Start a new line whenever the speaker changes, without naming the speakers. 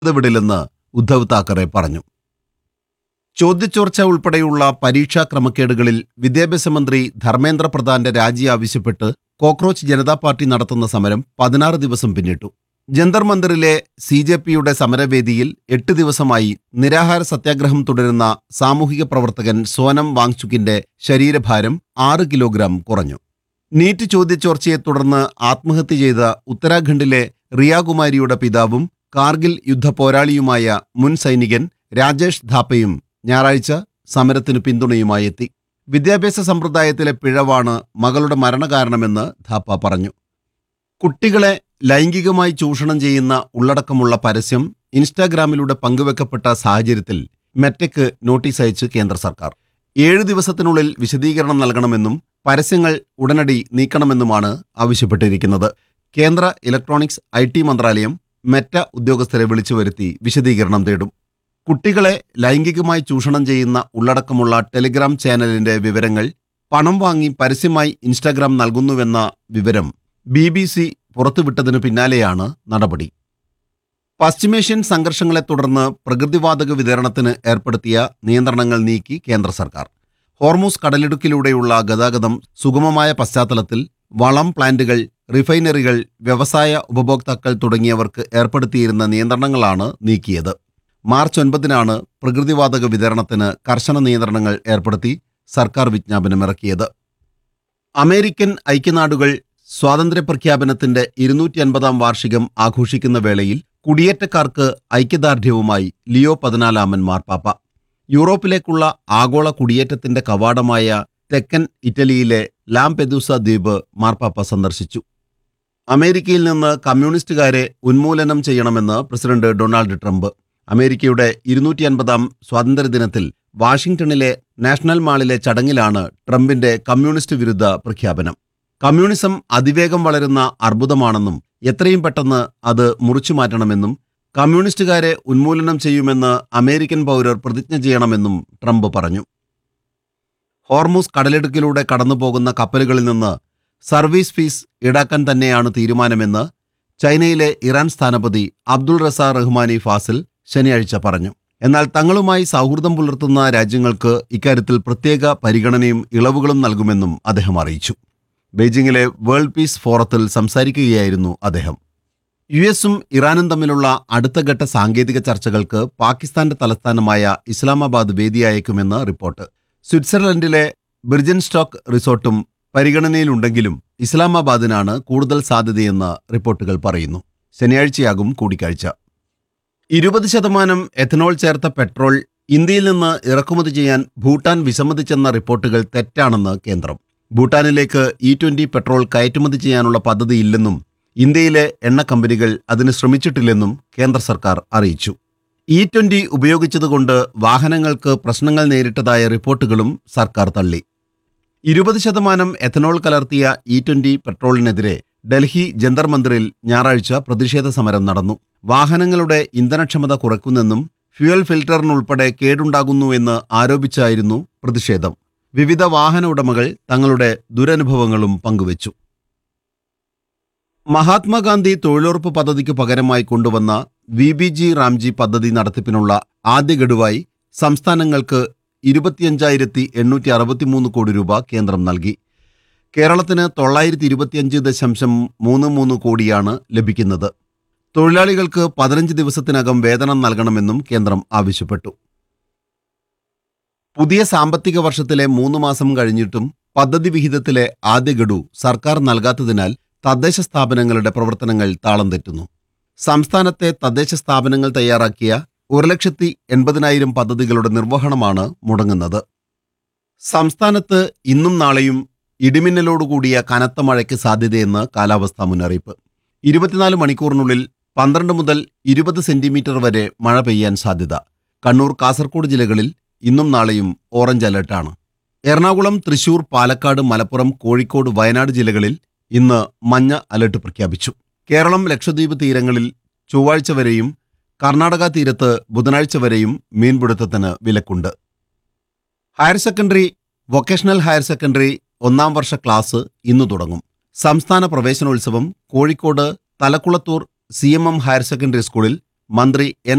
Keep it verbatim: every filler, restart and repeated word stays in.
വിടില്ലെന്ന് ഉദ്ധവ് താക്കറെ പറഞ്ഞു. ചോദ്യചോർച്ച ഉൾപ്പെടെയുള്ള പരീക്ഷാ ക്രമക്കേടുകളിൽ വിദ്യാഭ്യാസ മന്ത്രി ധർമ്മേന്ദ്ര പ്രധാന്റെ രാജി ആവശ്യപ്പെട്ട് കോക്രോച്ച് ജനതാ പാർട്ടി നടത്തുന്ന സമരം പതിനാറ് ദിവസം പിന്നിട്ടു. ജന്തർ മന്ദിറിലെ സി ജെ പിയുടെ സമരവേദിയിൽ എട്ട് ദിവസമായി നിരാഹാര സത്യാഗ്രഹം തുടരുന്ന സാമൂഹിക പ്രവർത്തകൻ സോനം വാങ്ചുക്കിന്റെ ശരീരഭാരം ആറ് കിലോഗ്രാം കുറഞ്ഞു. നീറ്റ് ചോദ്യചോർച്ചയെ തുടർന്ന് ആത്മഹത്യ ചെയ്ത ഉത്തരാഖണ്ഡിലെ റിയാകുമാരിയുടെ പിതാവും കാർഗിൽ യുദ്ധ പോരാളിയുമായ മുൻ സൈനികൻ രാജേഷ് ധാപ്പയും ഞായറാഴ്ച സമരത്തിന് പിന്തുണയുമായി എത്തി. വിദ്യാഭ്യാസ സമ്പ്രദായത്തിലെ പിഴവാണ് മകളുടെ മരണകാരണമെന്ന് ധാപ്പ പറഞ്ഞു. കുട്ടികളെ ലൈംഗികമായി ചൂഷണം ചെയ്യുന്ന ഉള്ളടക്കമുള്ള പരസ്യം ഇൻസ്റ്റാഗ്രാമിലൂടെ പങ്കുവെക്കപ്പെട്ട സാഹചര്യത്തിൽ മെറ്റയ്ക്ക് നോട്ടീസ് അയച്ച് കേന്ദ്ര സർക്കാർ. ഏഴ് ദിവസത്തിനുള്ളിൽ വിശദീകരണം നൽകണമെന്നും പരസ്യങ്ങൾ ഉടനടി നീക്കണമെന്നുമാണ് ആവശ്യപ്പെട്ടിരിക്കുന്നത്. കേന്ദ്ര ഇലക്ട്രോണിക്സ് ഐ ടി മന്ത്രാലയം മെറ്റ ഉദ്യോഗസ്ഥരെ വിളിച്ചുവരുത്തി വിശദീകരണം തേടും. കുട്ടികളെ ലൈംഗികമായി ചൂഷണം ചെയ്യുന്ന ഉള്ളടക്കമുള്ള ടെലിഗ്രാം ചാനലിന്റെ വിവരങ്ങൾ പണം വാങ്ങി പരസ്യമായി ഇൻസ്റ്റാഗ്രാം നൽകുന്നുവെന്ന വിവരം ബി ബി സി പുറത്തുവിട്ടതിനു പിന്നാലെയാണ് നടപടി. പശ്ചിമേഷ്യൻ സംഘർഷങ്ങളെ തുടർന്ന് പ്രകൃതിവാതക വിതരണത്തിന് ഏർപ്പെടുത്തിയ നിയന്ത്രണങ്ങൾ നീക്കി കേന്ദ്ര സർക്കാർ. ഹോർമൂസ് കടലിടുക്കിലൂടെയുള്ള ഗതാഗതം സുഗമമായ പശ്ചാത്തലത്തിൽ വളം പ്ലാന്റുകൾ, റിഫൈനറികൾ, വ്യവസായ ഉപഭോക്താക്കൾ തുടങ്ങിയവർക്ക് ഏർപ്പെടുത്തിയിരുന്ന നിയന്ത്രണങ്ങളാണ് നീക്കിയത്. മാർച്ച് ഒൻപതിനാണ് പ്രകൃതിവാതക വിതരണത്തിന് കർശന നിയന്ത്രണങ്ങൾ ഏർപ്പെടുത്തി സർക്കാർ വിജ്ഞാപനമിറക്കിയത്. അമേരിക്കൻ ഐക്യനാടുകൾ സ്വാതന്ത്ര്യ പ്രഖ്യാപനത്തിന്റെ ഇരുന്നൂറ്റി അൻപതാം വാർഷികം ആഘോഷിക്കുന്ന വേളയിൽ കുടിയേറ്റക്കാർക്ക് ഐക്യദാർഢ്യവുമായി ലിയോ പതിനാലാമൻ മാർപ്പാപ്പ. യൂറോപ്പിലേക്കുള്ള ആഗോള കുടിയേറ്റത്തിന്റെ കവാടമായ തെക്കൻ ഇറ്റലിയിലെ ലാംപെദൂസ ദ്വീപ് മാർപ്പാപ്പ സന്ദർശിച്ചു. അമേരിക്കയിൽ നിന്ന് കമ്മ്യൂണിസ്റ്റുകാരെ ഉന്മൂലനം ചെയ്യണമെന്ന് പ്രസിഡന്റ് ഡൊണാൾഡ് ട്രംപ്. അമേരിക്കയുടെ ഇരുന്നൂറ്റി അൻപതാം സ്വാതന്ത്ര്യദിനത്തിൽ വാഷിംഗ്ടണിലെ നാഷണൽ മാളിലെ ചടങ്ങിലാണ് ട്രംപിന്റെ കമ്മ്യൂണിസ്റ്റ് വിരുദ്ധ പ്രഖ്യാപനം. കമ്മ്യൂണിസം അതിവേഗം വളരുന്ന അർബുദമാണെന്നും എത്രയും പെട്ടെന്ന് അത് മുറിച്ചുമാറ്റണമെന്നും കമ്മ്യൂണിസ്റ്റുകാരെ ഉന്മൂലനം ചെയ്യുമെന്ന് അമേരിക്കൻ പൗരർ പ്രതിജ്ഞ ചെയ്യണമെന്നും ട്രംപ് പറഞ്ഞു. ഹോർമൂസ് കടലിടുക്കിലൂടെ കടന്നുപോകുന്ന കപ്പലുകളിൽ നിന്ന് സർവീസ് ഫീസ് ഈടാക്കാൻ തന്നെയാണ് തീരുമാനമെന്ന് ചൈനയിലെ ഇറാൻ സ്ഥാനപതി അബ്ദുൾ റസ റഹ്മാനി ഫാസിൽ ശനിയാഴ്ച പറഞ്ഞു. എന്നാൽ തങ്ങളുമായി സൗഹൃദം പുലർത്തുന്ന രാജ്യങ്ങൾക്ക് ഇക്കാര്യത്തിൽ പ്രത്യേക പരിഗണനയും ഇളവുകളും നൽകുമെന്നും അദ്ദേഹം അറിയിച്ചു. ബെയ്ജിംഗിലെ വേൾഡ് പീസ് ഫോറത്തിൽ സംസാരിക്കുകയായിരുന്നു അദ്ദേഹം. യു എസും ഇറാനും തമ്മിലുള്ള അടുത്തഘട്ട സാങ്കേതിക ചർച്ചകൾക്ക് പാകിസ്ഥാന്റെ തലസ്ഥാനമായ ഇസ്ലാമാബാദ് വേദിയായേക്കുമെന്ന് റിപ്പോർട്ട്. സ്വിറ്റ്സർലൻഡിലെ ബിർജൻസ്റ്റോക്ക് റിസോർട്ടും പരിഗണനയിലുണ്ടെങ്കിലും ഇസ്ലാമാബാദിനാണ് കൂടുതൽ സാധ്യതയെന്ന് റിപ്പോർട്ടുകൾ പറയുന്നു. ശനിയാഴ്ചയാകും കൂടിക്കാഴ്ച. ഇരുപത് ശതമാനം എഥനോൾ ചേർത്ത പെട്രോൾ ഇന്ത്യയിൽ നിന്ന് ഇറക്കുമതി ചെയ്യാൻ ഭൂട്ടാൻ വിസമ്മതിച്ചെന്ന റിപ്പോർട്ടുകൾ തെറ്റാണെന്ന് കേന്ദ്രം. ഭൂട്ടാനിലേക്ക് ഇ ട്വന്റി പെട്രോൾ കയറ്റുമതി ചെയ്യാനുള്ള പദ്ധതിയില്ലെന്നും ഇന്ത്യയിലെ എണ്ണ കമ്പനികൾ അതിന് ശ്രമിച്ചിട്ടില്ലെന്നും കേന്ദ്ര സർക്കാർ അറിയിച്ചു. ഇ ട്വന്റി ഉപയോഗിച്ചതുകൊണ്ട് വാഹനങ്ങൾക്ക് പ്രശ്നങ്ങൾ നേരിട്ടതായ റിപ്പോർട്ടുകളും സർക്കാർ തള്ളി. ഇരുപത് ശതമാനം ethanol കലർത്തിയ E twenty പെട്രോളിനെതിരെ Delhi Jantar മന്ദിറിൽ ഞായറാഴ്ച പ്രതിഷേധ സമരം നടന്നു. വാഹനങ്ങളുടെ ഇന്ധനക്ഷമത കുറയ്ക്കുന്നെന്നും ഫ്യുവൽ ഫിൽറ്ററിനുൾപ്പെടെ കേടുണ്ടാകുന്നുവെന്ന് ആരോപിച്ചായിരുന്നു പ്രതിഷേധം. വിവിധ വാഹന ഉടമകൾ തങ്ങളുടെ ദുരനുഭവങ്ങളും പങ്കുവച്ചു. മഹാത്മാഗാന്ധി തൊഴിലുറപ്പ് പദ്ധതിക്ക് പകരമായി കൊണ്ടുവന്ന വി ബി ജി റാംജി പദ്ധതി നടത്തിപ്പിനുള്ള ആദ്യ ഗഡുവായി സംസ്ഥാനങ്ങൾക്ക് ഇരുപത്തിയഞ്ചായിരത്തി എണ്ണൂറ്റി അറുപത്തിമൂന്ന് കോടി രൂപ കേന്ദ്രം നൽകി. കേരളത്തിന് തൊള്ളായിരത്തി ഇരുപത്തിയഞ്ച് ദശാംശം മൂന്ന് മൂന്ന് കോടിയാണ് ലഭിക്കുന്നത്. തൊഴിലാളികൾക്ക് പതിനഞ്ച് ദിവസത്തിനകം വേതനം നൽകണമെന്നും കേന്ദ്രം ആവശ്യപ്പെട്ടു. പുതിയ സാമ്പത്തിക വർഷത്തിലെ മൂന്ന് മാസം കഴിഞ്ഞിട്ടും പദ്ധതി വിഹിതത്തിലെ ആദ്യ ഗഡു സർക്കാർ നൽകാത്തതിനാൽ തദ്ദേശ സ്ഥാപനങ്ങളുടെ പ്രവർത്തനങ്ങൾ താളം തെറ്റുന്നു. സംസ്ഥാനത്തെ തദ്ദേശ സ്ഥാപനങ്ങൾ തയ്യാറാക്കിയ ഒരു ലക്ഷത്തി എൺപതിനായിരം പദ്ധതികളുടെ നിർവഹണമാണ് മുടങ്ങുന്നത്. സംസ്ഥാനത്ത് ഇന്നും നാളെയും ഇടിമിന്നലോടുകൂടിയ കനത്ത മഴയ്ക്ക് സാധ്യതയെന്ന് കാലാവസ്ഥാ മുന്നറിയിപ്പ്. ഇരുപത്തിനാല് മണിക്കൂറിനുള്ളിൽ പന്ത്രണ്ട് മുതൽ ഇരുപത് സെന്റിമീറ്റർ വരെ മഴ പെയ്യാൻ സാധ്യത. കണ്ണൂർ, കാസർഗോഡ് ജില്ലകളിൽ ഇന്നും നാളെയും ഓറഞ്ച് അലർട്ടാണ്. എറണാകുളം, തൃശൂർ, പാലക്കാട്, മലപ്പുറം, കോഴിക്കോട്, വയനാട് ജില്ലകളിൽ ഇന്ന് മഞ്ഞ അലർട്ട് പ്രഖ്യാപിച്ചു. കേരളം, ലക്ഷദ്വീപ് തീരങ്ങളിൽ ചൊവ്വാഴ്ച വരെയും കർണാടക തീരത്ത് ബുധനാഴ്ച വരെയും മീൻപിടുത്തത്തിന് വിലക്കുണ്ട്. Higher secondary, vocational higher secondary ഒന്നാം വർഷ ക്ലാസ് ഇന്നു തുടങ്ങും. സംസ്ഥാന പ്രവേശനോത്സവം Kozhikode Thalakkulathur C M M higher secondary സ്കൂളിൽ മന്ത്രി എൻ